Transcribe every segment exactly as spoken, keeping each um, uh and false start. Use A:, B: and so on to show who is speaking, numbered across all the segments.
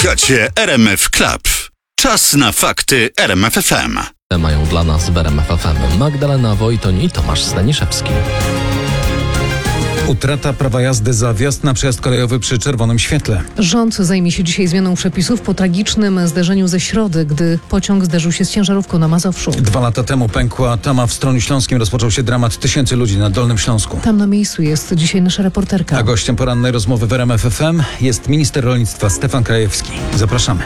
A: Słuchacie R M F Club. Czas na fakty R M F F M.
B: Mają dla nas w R M F F M Magdalena Wojtoń i Tomasz Staniszewski.
C: Utrata prawa jazdy za wjazd na przejazd kolejowy przy czerwonym świetle.
D: Rząd zajmie się dzisiaj zmianą przepisów po tragicznym zderzeniu ze środy, gdy pociąg zderzył się z ciężarówką na Mazowszu.
C: Dwa lata temu pękła tama w Stroniu Śląskim. Rozpoczął się dramat tysięcy ludzi na Dolnym Śląsku.
D: Tam na miejscu jest dzisiaj nasza reporterka.
C: A gościem porannej rozmowy w R M F F M jest minister rolnictwa Stefan Krajewski. Zapraszamy.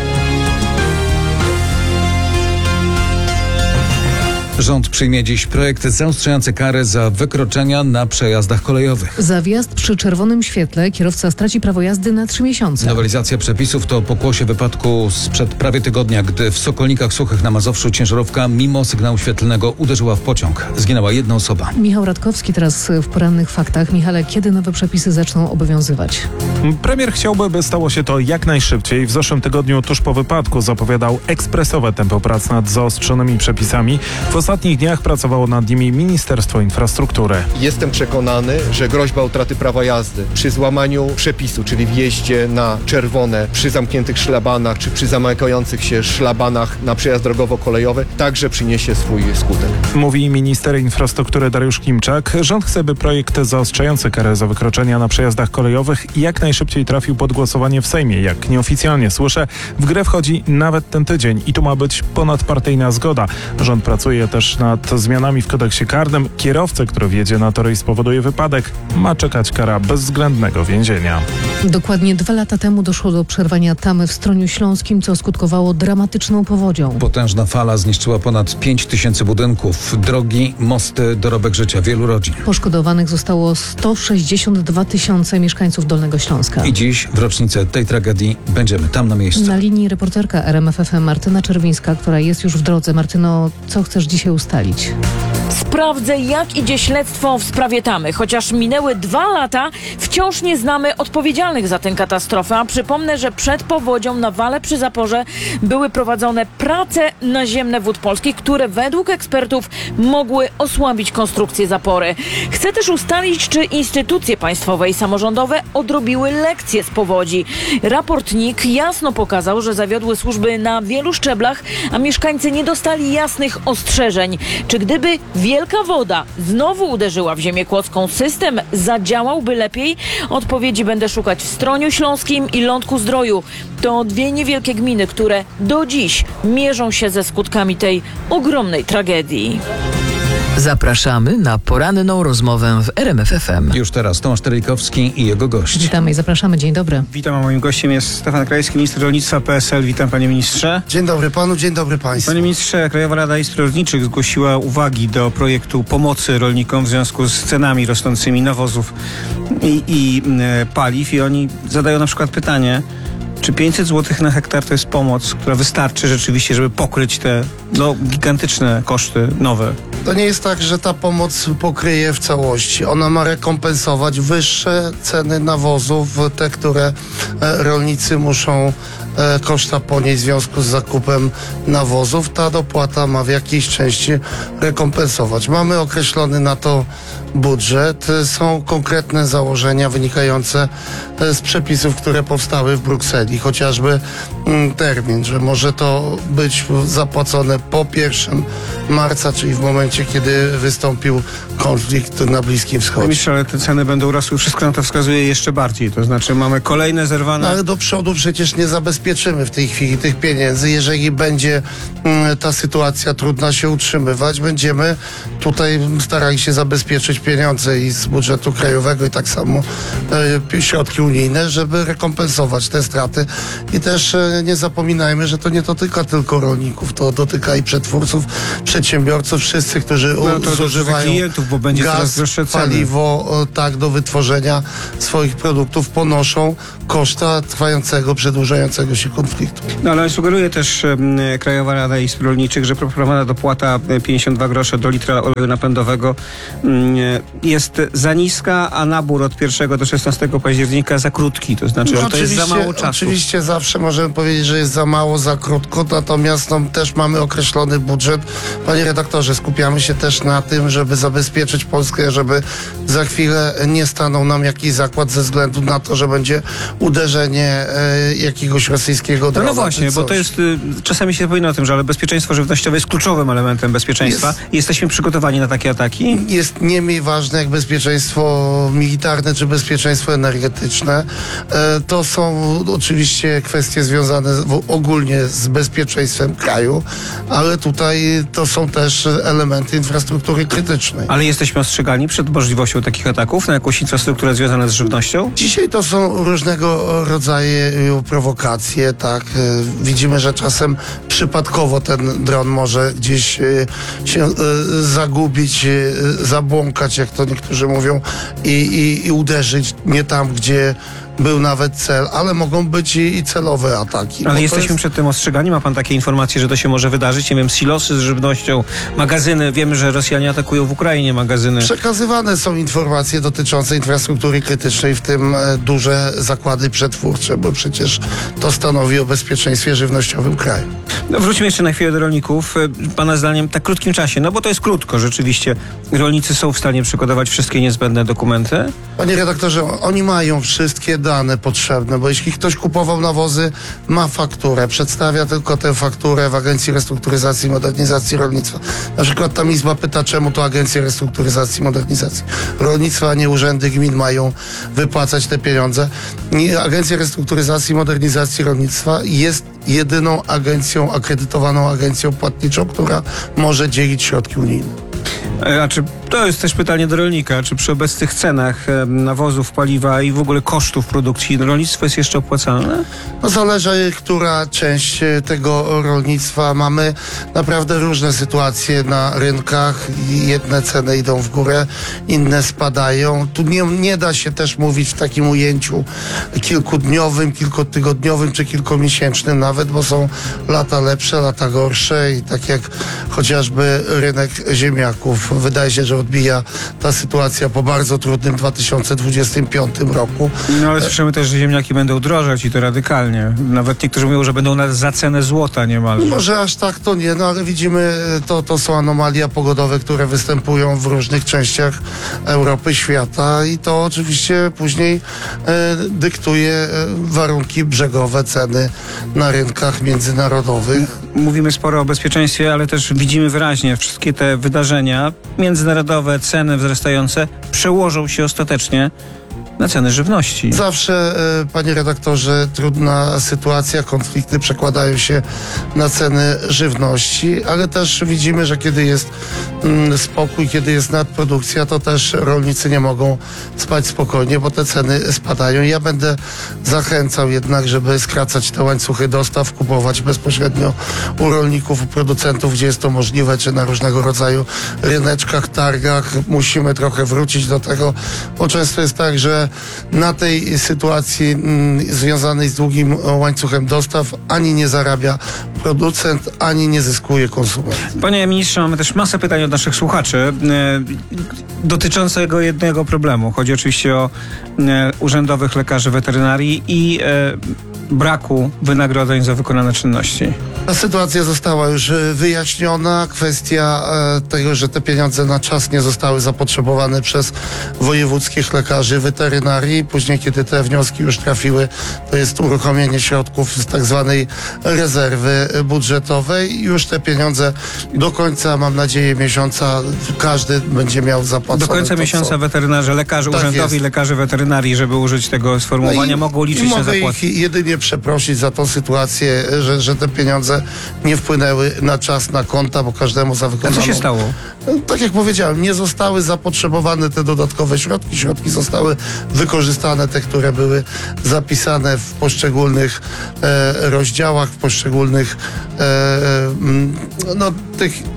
C: Rząd przyjmie dziś projekt zaostrzający kary za wykroczenia na przejazdach kolejowych.
D: Za wjazd przy czerwonym świetle kierowca straci prawo jazdy na trzy miesiące.
C: Nowelizacja przepisów to pokłosie wypadku sprzed prawie tygodnia, gdy w Sokolnikach Suchych na Mazowszu ciężarówka mimo sygnału świetlnego uderzyła w pociąg. Zginęła jedna osoba.
D: Michał Radkowski teraz w porannych faktach. Michale, kiedy nowe przepisy zaczną obowiązywać?
E: Premier chciałby, by stało się to jak najszybciej. W zeszłym tygodniu tuż po wypadku zapowiadał ekspresowe tempo prac nad zaostrzonymi przepisami. W ostatnich dniach pracowało nad nimi Ministerstwo Infrastruktury.
F: Jestem przekonany, że groźba utraty prawa jazdy przy złamaniu przepisu, czyli wjeździe na czerwone, przy zamkniętych szlabanach, czy przy zamykających się szlabanach na przejazd drogowo-kolejowy, także przyniesie swój skutek.
E: Mówi minister infrastruktury Dariusz Klimczak. Rząd chce, by projekt zaostrzający karę za wykroczenia na przejazdach kolejowych jak najszybciej trafił pod głosowanie w Sejmie. Jak nieoficjalnie słyszę, w grę wchodzi nawet ten tydzień i tu ma być ponadpartyjna zgoda. Rząd pracuje też nad zmianami w kodeksie karnym. Kierowcę, który wjedzie na tory i spowoduje wypadek, ma czekać kara bezwzględnego więzienia.
D: Dokładnie dwa lata temu doszło do przerwania tamy w Stroniu Śląskim, co skutkowało dramatyczną powodzią.
C: Potężna fala zniszczyła ponad pięć tysięcy budynków, drogi, mosty, dorobek życia wielu rodzin.
D: Poszkodowanych zostało sto sześćdziesiąt dwa tysiące mieszkańców Dolnego Śląska.
C: I dziś w rocznicę tej tragedii będziemy tam na miejscu.
D: Na linii reporterka R M F F M Martyna Czerwińska, która jest już w drodze. Martyno, co chcesz dzisiaj ustalić?
G: Sprawdzę, jak idzie śledztwo w sprawie tamy. Chociaż minęły dwa lata, wciąż nie znamy odpowiedzialnych za tę katastrofę. A przypomnę, że przed powodzią na Wale przy Zaporze były prowadzone prace naziemne Wód Polskich, które według ekspertów mogły osłabić konstrukcję zapory. Chcę też ustalić, czy instytucje państwowe i samorządowe odrobiły lekcje z powodzi. Raport N I K jasno pokazał, że zawiodły służby na wielu szczeblach, a mieszkańcy nie dostali jasnych ostrzeżeń. Czy gdyby wielka woda znowu uderzyła w ziemię kłodzką, system zadziałałby lepiej? Odpowiedzi będę szukać w Stroniu Śląskim i Lądku-Zdroju. To dwie niewielkie gminy, które do dziś mierzą się ze skutkami tej ogromnej tragedii.
H: Zapraszamy na poranną rozmowę w R M F F M.
C: Już teraz Tomasz Telikowski i jego gość.
D: Witamy i zapraszamy. Dzień dobry.
I: Witam, a moim gościem jest Stefan Krajewski, minister rolnictwa P S L. Witam, panie ministrze.
J: Dzień dobry panu, dzień dobry państwu.
I: Panie ministrze, Krajowa Rada Izb Rolniczych zgłosiła uwagi do projektu pomocy rolnikom w związku z cenami rosnącymi nawozów i, i e, paliw i oni zadają na przykład pytanie, czy pięćset złotych na hektar to jest pomoc, która wystarczy rzeczywiście, żeby pokryć te no, gigantyczne koszty nowe?
J: To nie jest tak, że ta pomoc pokryje w całości. Ona ma rekompensować wyższe ceny nawozów, te, które rolnicy muszą koszta ponieść w związku z zakupem nawozów. Ta dopłata ma w jakiejś części rekompensować. Mamy określony na to budżet. Są konkretne założenia wynikające z przepisów, które powstały w Brukseli. Chociażby termin, że może to być zapłacone po pierwszego marca, czyli w momencie, kiedy wystąpił konflikt na Bliskim Wschodzie.
I: Myślę, ale te ceny będą rosły. Wszystko na to wskazuje jeszcze bardziej. To znaczy mamy kolejne zerwane...
J: No, ale do przodu przecież nie zabezpieczymy w tej chwili tych pieniędzy. Jeżeli będzie mm, ta sytuacja trudna się utrzymywać, będziemy tutaj starali się zabezpieczyć pieniądze i z budżetu krajowego i tak samo e, środki unijne, żeby rekompensować te straty. I też e, nie zapominajmy, że to nie dotyka tylko rolników, to dotyka i przetwórców, przedsiębiorców, wszyscy, którzy
I: no, to
J: zużywają
I: klientów, bo będzie
J: gaz,
I: coraz
J: paliwo, o, tak, do wytworzenia swoich produktów, ponoszą koszta trwającego, przedłużającego się konfliktu.
I: No ale sugeruje też um, Krajowa Rada Izb państw rolniczych, że proponowana dopłata pięćdziesiąt dwa grosze do litra oleju napędowego jest za niska, a nabór od pierwszego do szesnastego października za krótki. To znaczy,
J: No
I: że to jest za mało czasu.
J: Oczywiście zawsze możemy powiedzieć, że jest za mało, za krótko, natomiast no, też mamy określony budżet. Panie redaktorze, skupiamy się też na tym, żeby zabezpieczyć Polskę, żeby za chwilę nie stanął nam jakiś zakład ze względu na to, że będzie uderzenie e, jakiegoś rosyjskiego
I: No,
J: drona.
I: no właśnie, bo to jest, y, czasami się powinno o tym, że ale bezpieczeństwo żywnościowe jest kluczowym elementem bezpieczeństwa.
J: Jest.
I: Jesteśmy przygotowani na takie ataki?
J: Jest nie mniej ważne jak bezpieczeństwo militarne czy bezpieczeństwo energetyczne. E, to są oczywiście kwestie związane w, ogólnie z bezpieczeństwem kraju, ale tutaj to są też elementy infrastruktury krytycznej.
I: Ale jesteśmy ostrzegani przed możliwością takich ataków na jakąś infrastrukturę związaną z żywnością?
J: Dzisiaj to są różnego rodzaju prowokacje, tak. E, Widzimy, że czasem przypadkowo ten dron może gdzieś e, się e, zagubić, e, zabłąkać, jak to niektórzy mówią, i, i, i uderzyć nie tam, gdzie był nawet cel, ale mogą być i, i celowe ataki.
I: Ale
J: Bo
I: jesteśmy
J: jest...
I: przed tym ostrzegani? Ma pan takie informacje, że to się może wydarzyć? Nie wiem, silosy z żywnością, magazyny. Wiemy, że Rosjanie atakują w Ukrainie magazyny.
J: Przekazywane są informacje dotyczące infrastruktury krytycznej, w tym e, duże zakłady przetwórcze, bo przecież to stanowi o bezpieczeństwie żywnościowym kraju.
I: No, wróćmy jeszcze na chwilę do rolników. Pana zdaniem w tak krótkim czasie, no bo to jest krótko rzeczywiście, rolnicy są w stanie przygotować wszystkie niezbędne dokumenty?
J: Panie redaktorze, oni mają wszystkie dane potrzebne, bo jeśli ktoś kupował nawozy, ma fakturę, przedstawia tylko tę fakturę w Agencji Restrukturyzacji i Modernizacji Rolnictwa. Na przykład tam izba pyta, czemu to Agencja Restrukturyzacji i Modernizacji Rolnictwa, a nie urzędy gmin mają wypłacać te pieniądze. I Agencja Restrukturyzacji i Modernizacji Rolnictwa jest jedyną agencją, akredytowaną agencją płatniczą, która może dzielić środki unijne.
I: A czy to jest też pytanie do rolnika, czy przy obecnych cenach e, nawozów, paliwa i w ogóle kosztów produkcji rolnictwo jest jeszcze opłacalne?
J: No zależy, która część tego rolnictwa. Mamy naprawdę różne sytuacje na rynkach. Jedne ceny idą w górę, inne spadają. Tu nie, nie da się też mówić w takim ujęciu kilkudniowym, kilkutygodniowym czy kilkumiesięcznym nawet, bo są lata lepsze, lata gorsze i tak jak chociażby rynek ziemniaków. Wydaje się, że odbija ta sytuacja po bardzo trudnym dwa tysiące dwudziestym piątym roku.
I: No ale słyszymy też, że ziemniaki będą drożeć i to radykalnie. Nawet niektórzy mówią, że będą na, za cenę złota niemalże.
J: Może aż tak to nie, no ale widzimy, to, to są anomalia pogodowe, które występują w różnych częściach Europy, świata i to oczywiście później e, dyktuje e, warunki brzegowe, ceny na rynkach międzynarodowych.
I: Mówimy sporo o bezpieczeństwie, ale też widzimy wyraźnie, wszystkie te wydarzenia międzynarodowe, ceny wzrastające przełożą się ostatecznie na ceny żywności.
J: Zawsze, e, panie redaktorze, trudna sytuacja, konflikty przekładają się na ceny żywności, ale też widzimy, że kiedy jest mm, spokój, kiedy jest nadprodukcja, to też rolnicy nie mogą spać spokojnie, bo te ceny spadają. Ja będę zachęcał jednak, żeby skracać te łańcuchy dostaw, kupować bezpośrednio u rolników, u producentów, gdzie jest to możliwe, czy na różnego rodzaju ryneczkach, targach. Musimy trochę wrócić do tego, bo często jest tak, że na tej sytuacji mm, związanej z długim łańcuchem dostaw ani nie zarabia producent, ani nie zyskuje konsument.
I: Panie ministrze, mamy też masę pytań od naszych słuchaczy e, dotyczącego jednego problemu. Chodzi oczywiście o e, urzędowych lekarzy weterynarii i e, braku wynagrodzeń za wykonane czynności.
J: Ta sytuacja została już wyjaśniona. Kwestia e, tego, że te pieniądze na czas nie zostały zapotrzebowane przez wojewódzkich lekarzy weterynarii. Później, kiedy te wnioski już trafiły, to jest uruchomienie środków z tak zwanej rezerwy budżetowej. Już te pieniądze do końca, mam nadzieję, miesiąca każdy będzie miał zapłacone.
I: Do końca
J: to,
I: miesiąca
J: co...
I: weterynarze, lekarze
J: Tak
I: urzędowi,
J: jest.
I: lekarze weterynarii, żeby użyć tego sformułowania,
J: No i,
I: mogą liczyć
J: i
I: na
J: mogę
I: zapłatę.
J: ich jedynie przeprosić za tą sytuację, że, że te pieniądze nie wpłynęły na czas na konta, bo każdemu za
I: A
J: wykonaną...
I: co się stało?
J: Tak jak powiedziałem, nie zostały zapotrzebowane te dodatkowe środki. Środki zostały wykorzystane, te, które były zapisane w poszczególnych e, rozdziałach, w poszczególnych e, m, no, tych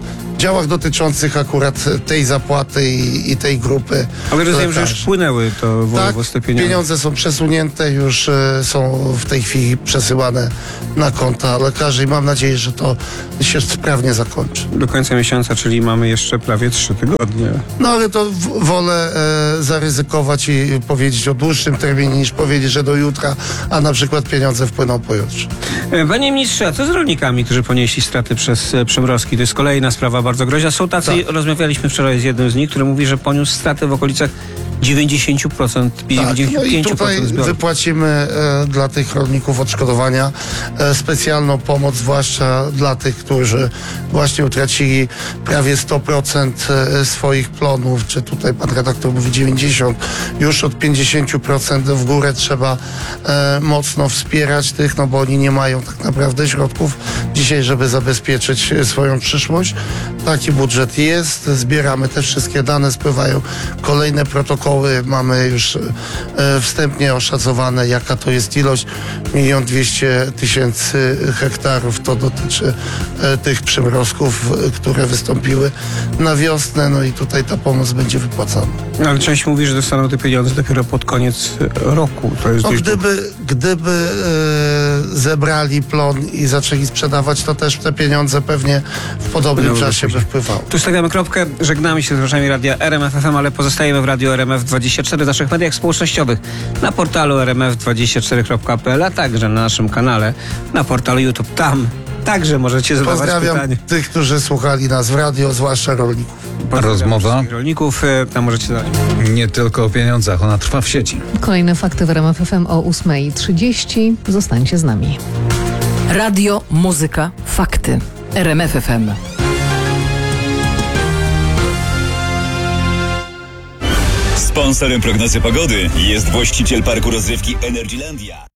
J: działach dotyczących akurat tej zapłaty i, i tej grupy.
I: Ale rozumiem, że już
J: lekarzy.
I: wpłynęły to
J: Tak,
I: województwo pieniądze.
J: pieniądze są przesunięte, już e, są w tej chwili przesyłane na konta lekarzy i mam nadzieję, że to się sprawnie zakończy.
I: Do końca miesiąca, czyli mamy jeszcze prawie trzy tygodnie.
J: No ale to w, wolę e, zaryzykować i powiedzieć o dłuższym terminie, niż powiedzieć, że do jutra, a na przykład pieniądze wpłyną pojutrze.
I: Panie ministrze, a co z rolnikami, którzy ponieśli straty przez e, przymrozki? To jest kolejna sprawa bardzo groźna. Są tacy,
J: Tak.
I: rozmawialiśmy wczoraj z jednym z nich, który mówi, że poniósł straty w okolicach dziewięćdziesiąt procent,
J: Tak, no i
I: dziewięćdziesiąt pięć procent
J: tutaj
I: zbiorów.
J: wypłacimy e, dla tych rolników odszkodowania, e, specjalną pomoc, zwłaszcza dla tych, którzy właśnie utracili prawie sto procent e, swoich plonów, czy tutaj pan redaktor mówi dziewięćdziesiąt, już od pięćdziesiąt procent w górę trzeba e, mocno wspierać tych, no bo oni nie mają tak naprawdę środków dzisiaj, żeby zabezpieczyć e, swoją przyszłość. Taki budżet jest, zbieramy te wszystkie dane, spływają kolejne protokoły, mamy już e, wstępnie oszacowane, jaka to jest ilość, milion dwieście tysięcy hektarów, to dotyczy e, tych przymrozków, e, które wystąpiły na wiosnę, no i tutaj ta pomoc będzie wypłacana.
I: Ale część mówi, że dostaną te pieniądze dopiero pod koniec roku. To jest
J: No,
I: dość
J: gdyby gdyby e, zebrali plon i zaczęli sprzedawać, to też te pieniądze pewnie w podobnym
I: Płynęły
J: czasie by
I: później.
J: wpływały.
I: Tu stawiamy kropkę, żegnamy się z słuchaczami radia R M F F M, ale pozostajemy w radiu R M F dwadzieścia cztery, w naszych mediach społecznościowych, na portalu r m f dwadzieścia cztery kropka p l, a także na naszym kanale, na portalu YouTube. Tam także możecie zadawać
J: Pozdrawiam
I: pytania.
J: tych, którzy słuchali nas w radio, zwłaszcza rolników.
I: Pozdrawiam
C: Rozmowa.
I: wszystkich rolników, e, tam możecie zadać.
C: Nie tylko o pieniądzach, ona trwa w sieci.
D: Kolejne fakty w R M F F M o ósma trzydzieści. Zostańcie z nami.
H: Radio, muzyka, fakty. R M F F M.
K: Sponsorem prognozy pogody jest właściciel parku rozrywki Energylandia.